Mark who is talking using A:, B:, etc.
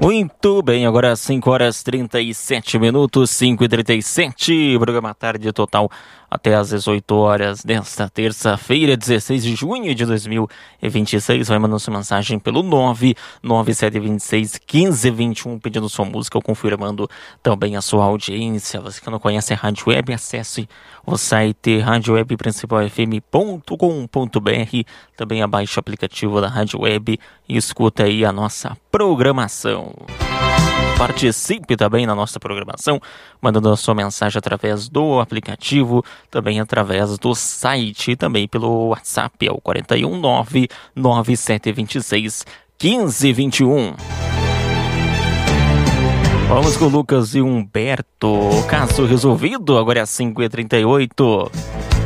A: Muito bem, agora 5 horas 37 minutos, 5h37, programa Tarde Total até às 18 horas desta terça-feira, 16 de junho de 2026. Vai mandando sua mensagem pelo 997261521, pedindo sua música ou confirmando também a sua audiência. Você que não conhece a Rádio Web, acesse o site radiowebprincipalfm.com.br, também abaixe o aplicativo da Rádio Web e escuta aí a nossa programação. Participe também na nossa programação, mandando a sua mensagem através do aplicativo, também através do site, também pelo WhatsApp, é o 419-9726-1521. Vamos com Lucas e Humberto. Caso resolvido, agora é 5h38.